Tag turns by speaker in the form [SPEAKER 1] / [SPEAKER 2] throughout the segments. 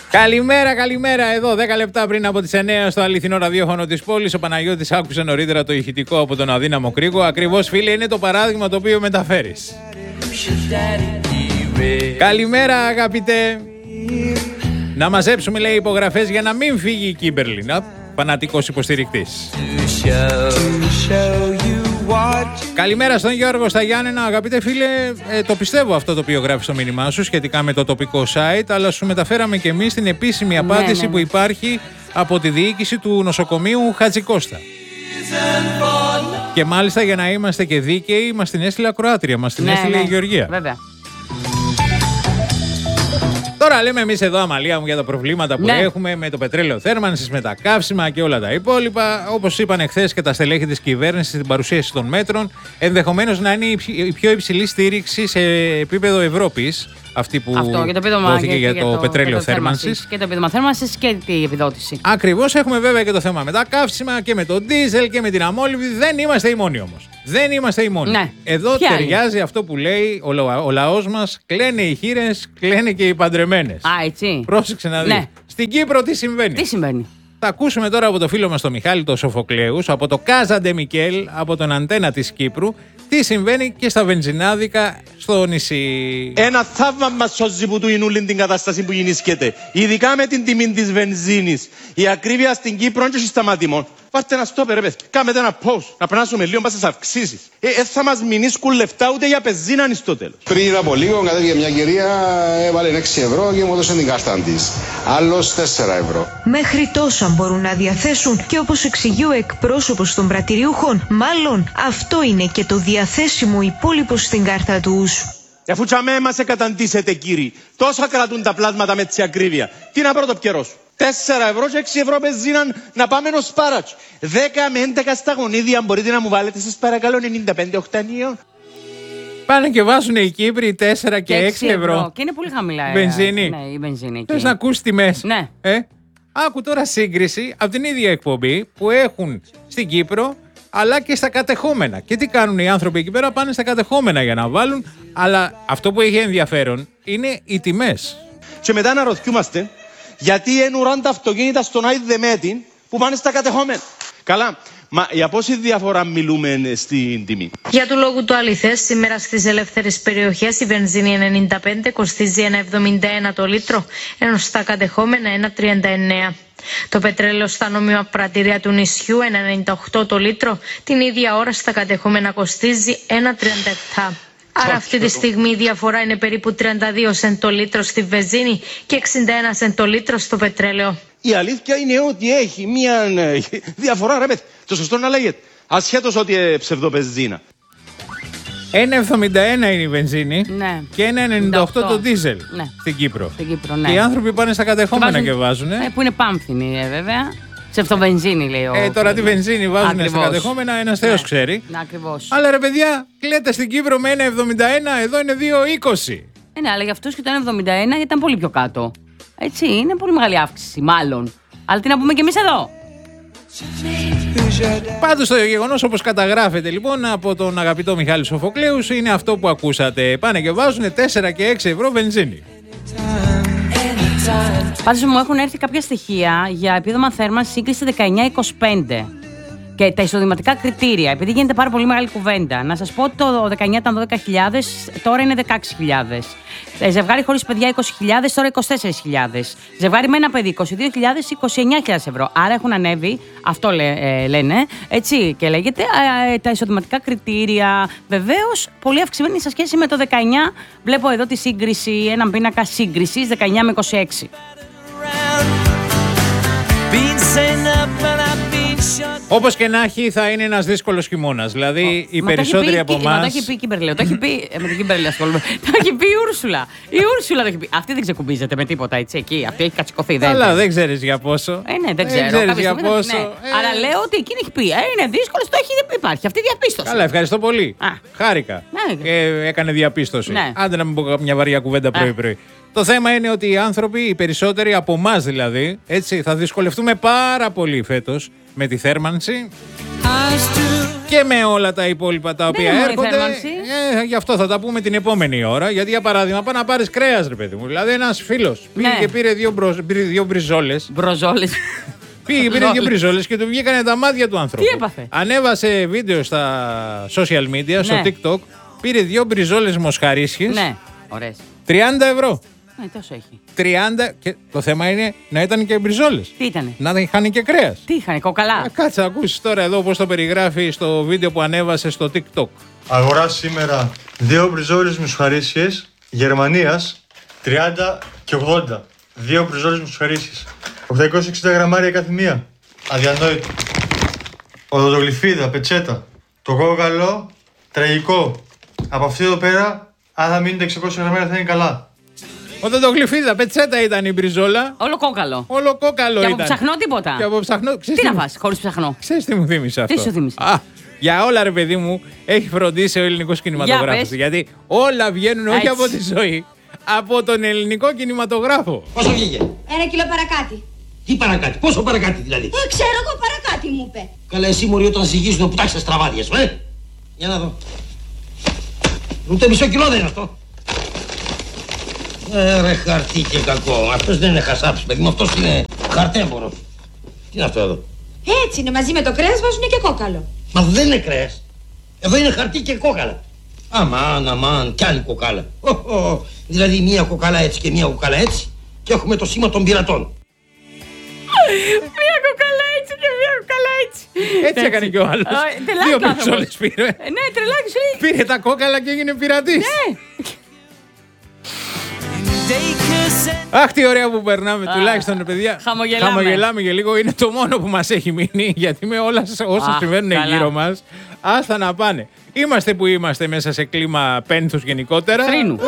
[SPEAKER 1] Καλημέρα, καλημέρα. Εδώ 10 λεπτά πριν από τις 9 στο αληθινό ραδιόφωνο της πόλης. Ο Παναγιώτης άκουσε νωρίτερα το ηχητικό από τον αδύναμο Κρίκο. Ακριβώς, φίλε, είναι το παράδειγμα το οποίο μεταφέρεις. Καλημέρα, αγαπητέ. Να μαζέψουμε, λέει, υπογραφές για να μην φύγει η Κίμπερλιν. Φανατικός υποστηρικτής. Καλημέρα στον Γιώργο στα Γιάννενα. Αγαπητέ φίλε, το πιστεύω αυτό το οποίο γράφει στο μήνυμά σου σχετικά με το τοπικό site, αλλά σου μεταφέραμε και εμείς την επίσημη απάντηση που υπάρχει από τη διοίκηση του νοσοκομείου Χατζικώστα. Και μάλιστα, για να είμαστε και δίκαιοι, μας την έστειλε ακροάτρια, μας την έστειλε η Γεωργία.
[SPEAKER 2] Βέβαια.
[SPEAKER 1] Τώρα λέμε εμείς εδώ, Αμαλία μου, για τα προβλήματα που έχουμε με το πετρέλαιο θέρμανσης, με τα καύσιμα και όλα τα υπόλοιπα. Όπως είπαν εχθές και τα στελέχη της κυβέρνησης στην παρουσίαση των μέτρων, ενδεχομένως να είναι η πιο υψηλή στήριξη σε επίπεδο Ευρώπης. Αυτή που δόθηκε για το πετρέλαιο θέρμανσης.
[SPEAKER 2] Και το επίδομα θέρμανσης και την επιδότηση.
[SPEAKER 1] Ακριβώς. Έχουμε βέβαια και το θέμα με τα καύσιμα και με το ντίζελ και με την αμόλυβη. Δεν είμαστε οι μόνοι όμως. Δεν είμαστε οι μόνοι.
[SPEAKER 2] Ναι.
[SPEAKER 1] Εδώ ταιριάζει αυτό που λέει ο λαός μας. Κλαίνε οι χήρες, κλαίνε και οι παντρεμένες.
[SPEAKER 2] Α, έτσι.
[SPEAKER 1] Πρόσεξε να δεις. Ναι. Στην Κύπρο τι συμβαίνει.
[SPEAKER 2] Τι συμβαίνει.
[SPEAKER 1] Θα ακούσουμε τώρα από το φίλο μας τον Μιχάλη τον Σοφοκλέους, από το Κάζαντε Μικέλ, από τον Αντένα της Κύπρου, τι συμβαίνει και στα βενζινάδικα στο νησί.
[SPEAKER 3] Ένα θαύμα μας σώζει που του Ινούλιν την κατάσταση που γεννήσκεται. Ειδικά με την τιμή της βενζίνης. Η ακρίβεια στην Κύπρο δεν έχει σταματήμον. Πάρτε ένα στόπερ, ρε παιδιά. Κάμετε ένα post. Να περάσουμε λίγο πας στις αυξήσεις. Θα μας μηνίσκουν λεφτά ούτε για πεζίναν στο τέλος.
[SPEAKER 4] Πριν από λίγο κατέβηκε μια κυρία, έβαλε 6 ευρώ και μου έδωσε την κάρτα της. Άλλος 4 ευρώ.
[SPEAKER 5] Μέχρι τόσα μπορούν να διαθέσουν και όπως εξηγεί ο εκπρόσωπος των πρατηριούχων, μάλλον αυτό είναι και το διαθέσιμο υπόλοιπο στην κάρτα τους.
[SPEAKER 3] Αφού τσαμέ μας εκαταντήσετε, κύριοι, τόσα κρατούν τα πλάσματα με τη ακρίβεια. Τι να πρώτο πιερώ σου. 4 ευρώ και 6 ευρώ πεζίναν να πάμε ενός σπάρατσου. 10 με 11 στα γονίδια μπορείτε να μου βάλετε σας παρακαλώ 95 οκτανίων.
[SPEAKER 1] Πάνε και βάζουν οι Κύπροι 4 και 6 ευρώ.
[SPEAKER 2] Και είναι πολύ χαμηλά.
[SPEAKER 1] Βενζίνη.
[SPEAKER 2] Ναι, η βενζίνη.
[SPEAKER 1] Θες να ακούσεις τιμές.
[SPEAKER 2] Ναι.
[SPEAKER 1] Άκου τώρα σύγκριση από την ίδια εκπομπή που έχουν στην Κύπρο αλλά και στα κατεχόμενα. Και τι κάνουν οι άνθρωποι εκεί πέρα, πάνε στα κατεχόμενα για να βάλουν. Αλλά αυτό που έχει ενδιαφέρον είναι οι τιμές.
[SPEAKER 3] Και μετά να ρωτιούμαστε γιατί ενουράν τα αυτοκίνητα στον Άι Δεμέτιν που πάνε στα κατεχόμενα. Καλά, μα για πόση διαφορά μιλούμε στην τιμή.
[SPEAKER 5] Για του λόγου του αληθές, σήμερα στις ελεύθερες περιοχές η βενζίνη 95 κοστίζει 1,71 το λίτρο, ενώ στα κατεχόμενα 1,39. Το πετρέλαιο στα νόμιμα πρατήρια του νησιού 1,98 το λίτρο, την ίδια ώρα στα κατεχόμενα κοστίζει 1,37. Άρα αυτή τη στιγμή η διαφορά είναι περίπου 32 σεντ το λίτρο στη βενζίνη και 61 σεντ το λίτρο στο πετρέλαιο.
[SPEAKER 3] Η αλήθεια είναι ότι έχει μια διαφορά, ρε παιδί. Το σωστό να λέγεται. Ασχέτως ότι ψευδοπεζίνα.
[SPEAKER 1] 1,71 είναι η βενζίνη και 1,98 το ντίζελ στην Κύπρο. Και οι άνθρωποι πάνε στα κατεχόμενα και βάζουν.
[SPEAKER 2] Που είναι πάμφθινη, βέβαια. Ψευτοβενζίνη, λέει ο.
[SPEAKER 1] Τώρα τη βενζίνη βάζουν στα κατεχόμενα, ένας θεός ξέρει.
[SPEAKER 2] Ακριβώς.
[SPEAKER 1] Αλλά ρε παιδιά, κλαίτε στην Κύπρο με 1,71, εδώ είναι 2,20.
[SPEAKER 2] Ναι, αλλά για αυτούς και το 1,71 ήταν πολύ πιο κάτω. Έτσι, είναι πολύ μεγάλη αύξηση, μάλλον. Αλλά τι να πούμε κι εμείς εδώ.
[SPEAKER 1] Πάντως το γεγονός, όπως καταγράφεται λοιπόν από τον αγαπητό Μιχάλη Σοφοκλέους, είναι αυτό που ακούσατε. Πάνε και βάζουν 4 και 6 ευρώ βενζίνη.
[SPEAKER 2] Πάντως μου έχουν έρθει κάποια στοιχεία για επίδομα θέρμανσης σύγκριση 19-25 και τα εισοδηματικά κριτήρια, επειδή γίνεται πάρα πολύ μεγάλη κουβέντα. Να σας πω ότι το 19 ήταν 12.000, τώρα είναι 16.000. Ζευγάρι χωρίς παιδιά 20.000, τώρα 24.000. Ζευγάρι με ένα παιδί 22.000, 29.000 ευρώ. Άρα έχουν ανέβει, αυτό λένε, έτσι και λέγεται, τα εισοδηματικά κριτήρια. Βεβαίως, πολύ αυξημένη σε σχέση με το 19. Βλέπω εδώ τη σύγκριση, έναν πίνακα σύγκρισης 19 με 26.
[SPEAKER 1] Όπως και να έχει, θα είναι ένας δύσκολος χειμώνας. Δηλαδή, οι περισσότεροι από εμάς.
[SPEAKER 2] Το έχει πει η Κίμπερλε, το έχει πει. Με την Κίμπερλε ασχολούμαι. Το έχει πει η Ούρσουλα. Η Ούρσουλα το έχει πει. Αυτή δεν ξεκουμπίζεται με τίποτα, έτσι εκεί. Αυτή έχει κατσικωθεί.
[SPEAKER 1] Αλλά δεν ξέρεις για πόσο.
[SPEAKER 2] Ναι, δεν ξέρω. Για πόσο. Αλλά λέω ότι εκείνη έχει πει. Είναι δύσκολο, το έχει υπάρχει. Αυτή η διαπίστωση.
[SPEAKER 1] Καλά, ευχαριστώ πολύ. Χάρηκα. Και έκανε διαπίστωση. Άντε να μην πω μια βαριά κουβέντα πρωί-πρωί. Το θέμα είναι ότι οι άνθρωποι, οι περισσότεροι από εμάς δηλαδή, έτσι, θα δυσκολευτούμε πάρα πολύ φέτος με τη θέρμανση. και με όλα τα υπόλοιπα τα οποία έρχονται. Γι' αυτό θα τα πούμε την επόμενη ώρα. Γιατί για παράδειγμα, πάει να πάρεις κρέας, ρε παιδί μου. Δηλαδή, ένας φίλος πήγε και πήρε δύο μπριζόλες.
[SPEAKER 2] Μπροζόλες.
[SPEAKER 1] Πήγε, πήρε δύο μπριζόλες και του βγήκανε τα μάτια του ανθρώπου.
[SPEAKER 2] Τι έπαθε?
[SPEAKER 1] Ανέβασε βίντεο στα social media, στο TikTok. Πήρε δύο μπριζόλες μοσχαρίσιες.
[SPEAKER 2] Ναι, ωραίες.
[SPEAKER 1] 30 ευρώ.
[SPEAKER 2] Τόσο έχει.
[SPEAKER 1] 30 και το θέμα είναι να ήταν και μπριζόλες.
[SPEAKER 2] Τι ήτανε?
[SPEAKER 1] Να είχαν και κρέας.
[SPEAKER 2] Τι είχανε, κοκαλά?
[SPEAKER 1] Κάτσε να ακούσεις τώρα εδώ πώς το περιγράφει στο βίντεο που ανέβασε στο TikTok.
[SPEAKER 6] Αγορά σήμερα δύο μπριζόλες μοσχαρίσιες Γερμανίας 30 και 80. Δύο μπριζόλες μοσχαρίσιες. 860 γραμμάρια κάθε μία. Αδιανόητο. Οδοντογλυφίδα, πετσέτα. Το κόκαλο, τραγικό. Από αυτή εδώ πέρα, αν θα μείνουν τα 600 γραμμάρια θα είναι καλά.
[SPEAKER 1] Οδοντογλυφίδα, πετσέτα ήταν η μπριζόλα.
[SPEAKER 2] Όλο κόκαλο.
[SPEAKER 1] Όλο κόκαλο
[SPEAKER 2] και
[SPEAKER 1] ήταν.
[SPEAKER 2] Και από ψαχνό τίποτα.
[SPEAKER 1] Και από ψαχνό.
[SPEAKER 2] Τι να φας χωρίς ψαχνό?
[SPEAKER 1] Ξέρεις τι μου θύμισε αυτό?
[SPEAKER 2] Τι σου θύμισε?
[SPEAKER 1] Για όλα, ρε παιδί μου, έχει φροντίσει ο ελληνικός κινηματογράφος. Γιατί όλα βγαίνουν όχι από τη ζωή, από τον ελληνικό κινηματογράφο.
[SPEAKER 7] Πόσο βγήκε?
[SPEAKER 8] 1 κιλό παρακάτι.
[SPEAKER 7] Τι παρακάτι, πόσο παρακάτι δηλαδή?
[SPEAKER 8] Ξέρω εγώ, παρακάτι μου είπε.
[SPEAKER 7] Καλά, εσύ μωρή όταν ζυγίζουν που τάξεις τα στραβάδια σου, Για να δω. Ούτε μισό κιλό δεν είναι αυτό. Ρε χαρτί και κακό. Αυτός δεν είναι χασάπης, παιδί μου, αυτός είναι χαρτέμπορο. Τι είναι αυτό εδώ?
[SPEAKER 8] Έτσι είναι, μαζί με το κρέας βάζουν και κόκαλο.
[SPEAKER 7] Μα δεν είναι κρέας. Εδώ είναι χαρτί και κόκαλα. Αμάν, κι άλλη κοκάλα. Δηλαδή μία κοκάλα έτσι και μία κοκάλα έτσι και έχουμε το σήμα των πειρατών.
[SPEAKER 2] Μία κοκάλα έτσι και μία κοκάλα έτσι.
[SPEAKER 1] Έτσι έκανε και ο άλλος. Δύο μπριζόλες πήρε.
[SPEAKER 2] Ναι, τρελάκι σου λέει.
[SPEAKER 1] Πήρε τα κόκαλα και έγινε πειρατής.
[SPEAKER 2] Ναι.
[SPEAKER 1] Αχ, τι ωραία που περνάμε, τουλάχιστον παιδιά. Χαμογελάμε και λίγο. Είναι το μόνο που μας έχει μείνει, γιατί με όλα όσα συμβαίνουν γύρω μας, άστα να πάνε. Είμαστε που είμαστε μέσα σε κλίμα πένθους γενικότερα.
[SPEAKER 2] Θρήνου.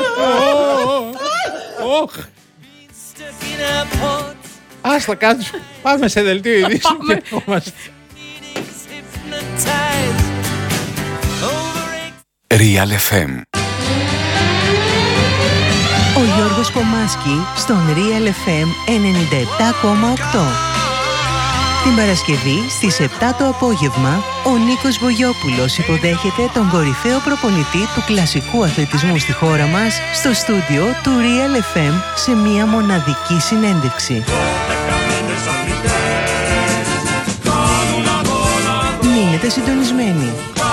[SPEAKER 1] Άστα κάτω. Πάμε σε δελτίο ειδήσεων και ερχόμαστε.
[SPEAKER 9] Real FM.
[SPEAKER 10] Ο Γιώργος Κομμάσκι στον Real FM 97,8. Την Παρασκευή στις 7 το απόγευμα, ο Νίκος Βογιόπουλος υποδέχεται τον κορυφαίο προπονητή του κλασικού αθλητισμού στη χώρα μας στο στούντιο του Real FM σε μια μοναδική συνέντευξη. Μείνετε συντονισμένοι.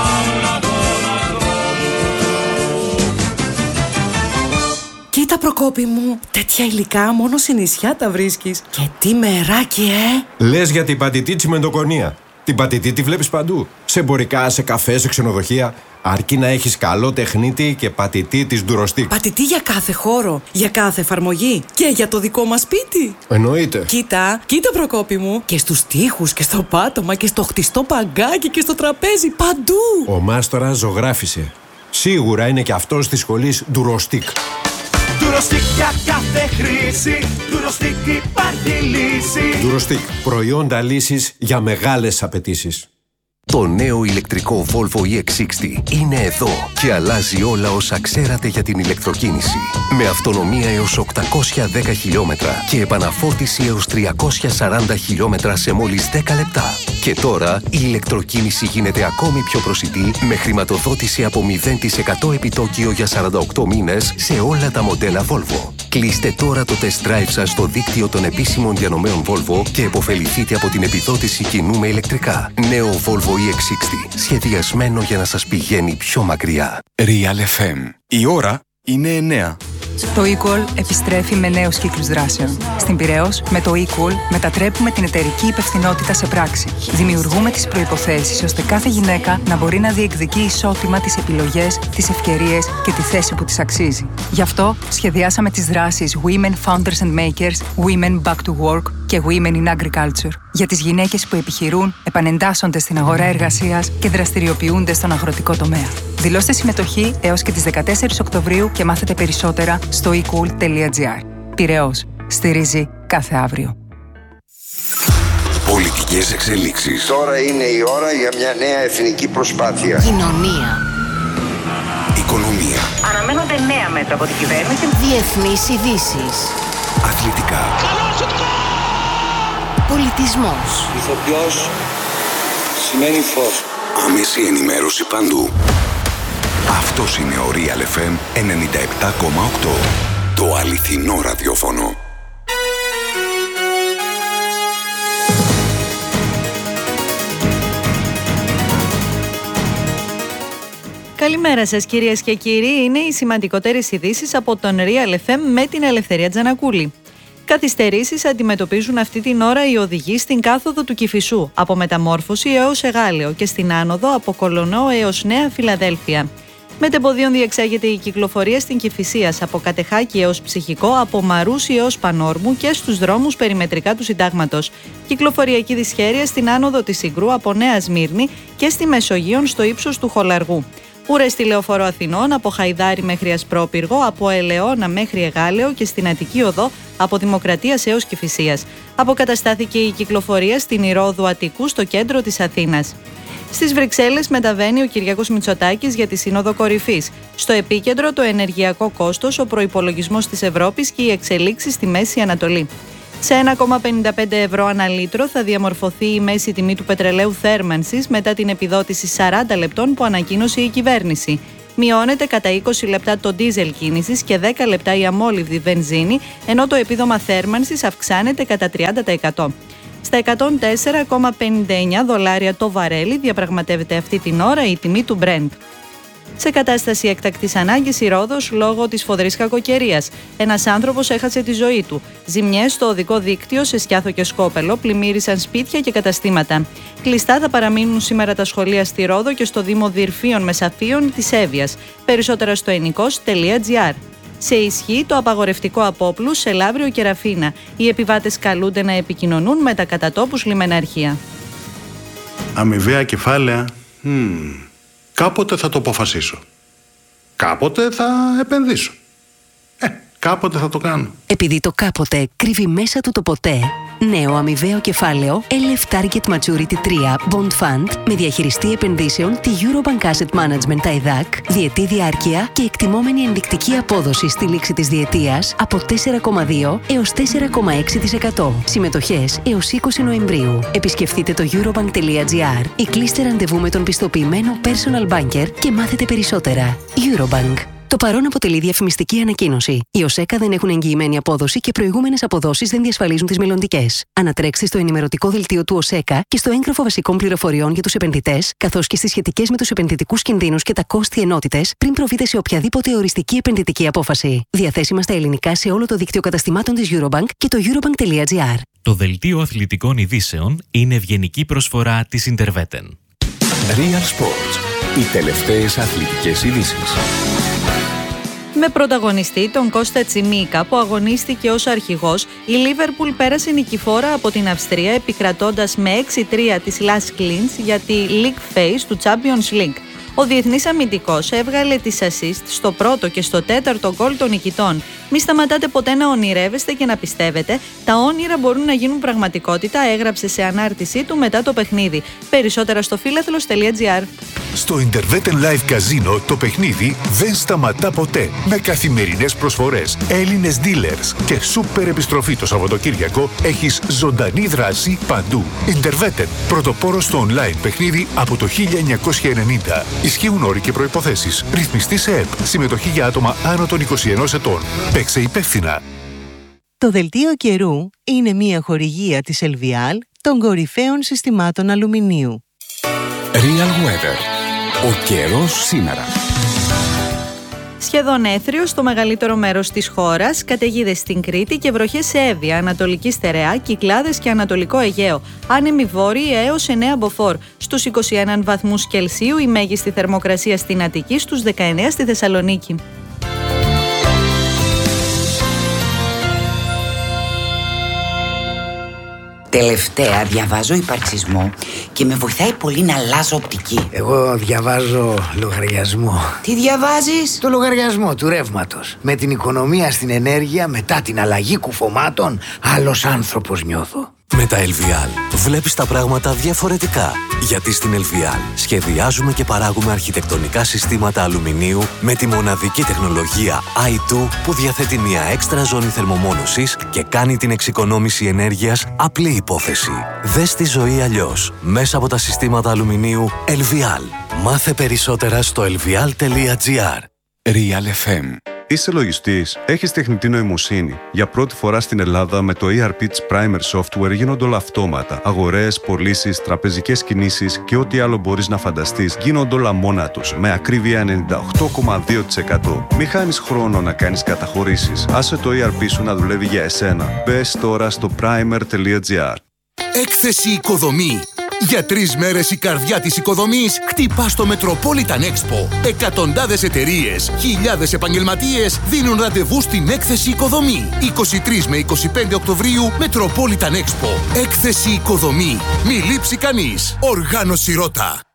[SPEAKER 11] Κοίτα Προκόπη μου, τέτοια υλικά μόνο σε νησιά τα βρίσκεις. Και τι μεράκι,
[SPEAKER 12] Λες για την πατητή τσιμεντοκονία. Την πατητή τη βλέπεις παντού. Σε εμπορικά, σε καφέ, σε ξενοδοχεία. Αρκεί να έχεις καλό τεχνίτη και πατητή της Ντουροστίκ.
[SPEAKER 11] Πατητή για κάθε χώρο, για κάθε εφαρμογή και για το δικό μας σπίτι.
[SPEAKER 12] Εννοείται.
[SPEAKER 11] Κοίτα Προκόπη μου. Και στους τοίχους και στο πάτωμα και στο χτιστό παγκάκι και στο τραπέζι, παντού.
[SPEAKER 12] Ο μάστορας ζωγράφισε. Σίγουρα είναι και αυτός της σχολής Ντουροστίκ.
[SPEAKER 13] Ντουροστίκ για κάθε χρήση. Ντουροστίκ υπάρχει λύση.
[SPEAKER 12] Ντουροστίκ. Προϊόντα λύσης για μεγάλες απαιτήσεις.
[SPEAKER 9] Το νέο ηλεκτρικό Volvo EX60 είναι εδώ και αλλάζει όλα όσα ξέρατε για την ηλεκτροκίνηση. Με αυτονομία έως 810 χιλιόμετρα και επαναφόρτιση έως 340 χιλιόμετρα σε μόλις 10 λεπτά. Και τώρα η ηλεκτροκίνηση γίνεται ακόμη πιο προσιτή με χρηματοδότηση από 0% επιτόκιο για 48 μήνες σε όλα τα μοντέλα Volvo. Κλείστε τώρα το test drive σας στο δίκτυο των επίσημων διανομέων Volvo και επωφεληθείτε από την επιδότηση κοινού με ηλεκτρικά. Νέο Volvo EX60, σχεδιασμένο για να σας πηγαίνει πιο μακριά.
[SPEAKER 14] Real FM. Η ώρα είναι 9.
[SPEAKER 15] Το eCall επιστρέφει με νέους κύκλους δράσεων. Στην Πειραιώς, με το eCall μετατρέπουμε την εταιρική υπευθυνότητα σε πράξη. Δημιουργούμε τις προϋποθέσεις ώστε κάθε γυναίκα να μπορεί να διεκδικεί ισότιμα τις επιλογές, τις ευκαιρίες και τη θέση που της αξίζει. Γι' αυτό σχεδιάσαμε τις δράσεις Women Founders and Makers, Women Back to Work και Women in Agriculture. Για τις gυναίκες που επιχειρούν, επανεντάσσονται στην αγορά εργασίας και δραστηριοποιούνται στον αγροτικό τομέα. Δηλώστε συμμετοχή έως και τις 14 Οκτωβρίου και μάθετε περισσότερα στο ecool.gr. Πειραιώς. Στηρίζει κάθε αύριο.
[SPEAKER 9] Πολιτικές εξελίξεις.
[SPEAKER 16] Τώρα είναι η ώρα για μια νέα εθνική προσπάθεια.
[SPEAKER 17] Κοινωνία.
[SPEAKER 9] Οικονομία.
[SPEAKER 17] Αναμένονται νέα μέτρα από την κυβέρνηση. Διεθνείς ειδήσεις.
[SPEAKER 9] Αθλητικά.
[SPEAKER 17] Πολιτισμός.
[SPEAKER 16] Ηθοποιός σημαίνει φως.
[SPEAKER 14] Άμεση ενημέρωση παντού. Αυτός είναι ο Real FM 97,8. Το αληθινό ραδιόφωνο.
[SPEAKER 18] Καλημέρα σας κυρίες και κύριοι, είναι οι σημαντικότερες ειδήσεις από τον Real FM με την Ελευθερία Τζανακούλη. Καθυστερήσεις αντιμετωπίζουν αυτή την ώρα οι οδηγοί στην κάθοδο του Κηφισού, από Μεταμόρφωση έως Εγάλεο και στην άνοδο από Κολονό έως Νέα Φιλαδέλφια. Μετεμποδίων διεξάγεται η κυκλοφορία στην Κηφισίας, από Κατεχάκη έως Ψυχικό, από Μαρούσι έως Πανόρμου και στους δρόμους περιμετρικά του Συντάγματος. Κυκλοφοριακή δυσχέρεια στην άνοδο της Συγκρού από Νέα Σμύρνη και στη Μεσογείων στο ύψος του Χολαργού. Ούρες στη Λεωφόρο Αθηνών από Χαϊδάρι μέχρι Ασπρόπυργο, από Ελαιώνα μέχρι Εγάλεο και στην Αττική Οδό από Δημοκρατίας έως Κηφισίας. Αποκαταστάθηκε η κυκλοφορία στην Ηρώδου Αττικού στο κέντρο της Αθήνας. Στις Βρυξέλλες μεταβαίνει ο Κυριάκος Μητσοτάκης για τη Σύνοδο Κορυφής. Στο επίκεντρο το ενεργειακό κόστος, ο προϋπολογισμός της Ευρώπης και οι εξελίξεις στη Μέση Ανατολή. Σε 1,55 ευρώ ανά λίτρο θα διαμορφωθεί η μέση τιμή του πετρελαίου θέρμανσης μετά την επιδότηση 40 λεπτών που ανακοίνωσε η κυβέρνηση. Μειώνεται κατά 20 λεπτά το ντίζελ κίνησης και 10 λεπτά η αμόλυβδη βενζίνη, ενώ το επίδομα θέρμανσης αυξάνεται κατά 30%. Στα 104,59 δολάρια το βαρέλι διαπραγματεύεται αυτή την ώρα η τιμή του Brent. Σε κατάσταση έκτακτης ανάγκης η Ρόδος λόγω της φοδρής κακοκαιρίας. Ένας άνθρωπος έχασε τη ζωή του. Ζημιές στο οδικό δίκτυο σε Σκιάθο και Σκόπελο πλημμύρισαν σπίτια και καταστήματα. Κλειστά θα παραμείνουν σήμερα τα σχολεία στη Ρόδο και στο Δήμο Δυρφίων Μεσαφίων της Εύβοιας. Περισσότερα στο ενικός.gr. Σε ισχύ το απαγορευτικό απόπλου σε Λαύριο και Ραφίνα. Οι επιβάτες καλούνται να επικοινωνούν με τα κατατόπους λιμεναρχεία.
[SPEAKER 19] Αμοιβαία κεφάλαια. Κάποτε θα το αποφασίσω. Κάποτε θα επενδύσω. Κάποτε θα το κάνω.
[SPEAKER 20] Επειδή το κάποτε κρύβει μέσα του το ποτέ, νέο αμοιβαίο κεφάλαιο LF Target Maturity 3 Bond Fund με διαχειριστή επενδύσεων τη Eurobank Asset Management TAIDAC, διετή διάρκεια και εκτιμόμενη ενδεικτική απόδοση στη λήξη της διετίας από 4,2 έως 4,6%. Συμμετοχές έως 20 Νοεμβρίου. Επισκεφτείτε το eurobank.gr ή κλείστε ραντεβού με τον πιστοποιημένο personal banker και μάθετε περισσότερα. Eurobank. Το παρόν αποτελεί διαφημιστική ανακοίνωση. Οι ΟΣΕΚΑ δεν έχουν εγγυημένη απόδοση και προηγούμενες αποδόσεις δεν διασφαλίζουν τις μελλοντικές. Ανατρέξτε στο ενημερωτικό δελτίο του ΟΣΕΚΑ και στο έγγραφο βασικών πληροφοριών για τους επενδυτές, καθώς και στις σχετικές με τους επενδυτικούς κινδύνους και τα κόστη ενότητες, πριν προβείτε σε οποιαδήποτε οριστική επενδυτική απόφαση. Διαθέσιμα στα ελληνικά σε όλο το δίκτυο καταστημάτων της Eurobank και το eurobank.gr.
[SPEAKER 21] Το δελτίο αθλητικών ειδήσεων είναι ευγενική προσφορά της Interveten.
[SPEAKER 14] Real Sports. Οι τελευταίες αθλητικές ειδήσεις.
[SPEAKER 18] Με πρωταγωνιστή τον Κώστα Τσιμίκα που αγωνίστηκε ως αρχηγός, η Λίβερπουλ πέρασε νικηφόρα από την Αυστρία επικρατώντας με 6-3 της Las Klins για τη League Phase του Champions League. Ο διεθνής αμυντικός έβγαλε τις assist στο πρώτο και στο τέταρτο γκολ των νικητών. Μη σταματάτε ποτέ να ονειρεύεστε και να πιστεύετε. Τα όνειρα μπορούν να γίνουν πραγματικότητα, έγραψε σε ανάρτησή του μετά το παιχνίδι. Περισσότερα στο philathlos.gr.
[SPEAKER 22] Στο Interveten Live Casino το παιχνίδι δεν σταματά ποτέ. Με καθημερινές προσφορές, Έλληνες dealers και σούπερ επιστροφή το Σαββατοκύριακο έχεις ζωντανή δράση παντού. Interveten, πρωτοπόρος στο online παιχνίδι από το 1990. Ισχύουν όροι και προϋποθέσεις. Ρυθμιστή σε ΕΠ. Συμμετοχή για άτομα άνω των 21 ετών. Παίξε υπεύθυνα.
[SPEAKER 10] Το δελτίο καιρού είναι μια χορηγία της Ελβιάλ των κορυφαίων συστημάτων αλουμινίου.
[SPEAKER 14] Real Weather. Ο καιρός σήμερα.
[SPEAKER 18] Σχεδόν έθριο στο μεγαλύτερο μέρος της χώρας, καταιγίδες στην Κρήτη και βροχές σε Εύβοια, Ανατολική Στερεά, Κυκλάδες και Ανατολικό Αιγαίο. Άνεμοι βόρειοι έως 9 μποφόρ. Στους 21 βαθμούς Κελσίου η μέγιστη θερμοκρασία στην Αττική, στους 19 στη Θεσσαλονίκη.
[SPEAKER 23] Τελευταία διαβάζω υπαρξισμό και με βοηθάει πολύ να αλλάζω οπτική.
[SPEAKER 24] Εγώ διαβάζω λογαριασμό.
[SPEAKER 23] Τι διαβάζεις?
[SPEAKER 24] Το λογαριασμό του ρεύματος. Με την οικονομία στην ενέργεια μετά την αλλαγή κουφωμάτων, άλλος άνθρωπος νιώθω.
[SPEAKER 3] Με τα LVL βλέπεις τα πράγματα διαφορετικά. Γιατί στην LVL σχεδιάζουμε και παράγουμε αρχιτεκτονικά συστήματα αλουμινίου με τη μοναδική τεχνολογία i2 που διαθέτει μια έξτρα ζώνη θερμομόνωσης και κάνει την εξοικονόμηση ενέργειας απλή υπόθεση. Δες τη ζωή αλλιώς μέσα από τα συστήματα αλουμινίου LVL. Μάθε περισσότερα στο lvl.gr. Real FM.
[SPEAKER 4] Είσαι λογιστής, έχεις τεχνητή νοημοσύνη. Για πρώτη φορά στην Ελλάδα με το ERP της Primer Software γίνονται όλα αυτόματα. Αγορές, πωλήσεις, τραπεζικές κινήσεις και ό,τι άλλο μπορείς να φανταστείς γίνονται όλα μόνα τους, με ακρίβεια 98,2%. Μη χάνεις χρόνο να κάνεις καταχωρήσεις. Άσε το ERP σου να δουλεύει για εσένα. Μπες τώρα στο primer.gr.
[SPEAKER 5] Έκθεση Οικοδομή. Για 3 μέρες η καρδιά της οικοδομής χτυπά στο Metropolitan Expo. Εκατοντάδες εταιρείες, χιλιάδες επαγγελματίες δίνουν ραντεβού στην Έκθεση Οικοδομή. 23 με 25 Οκτωβρίου Metropolitan Expo. Έκθεση Οικοδομή. Μη λείψει κανείς. Οργάνωση Ρώτα.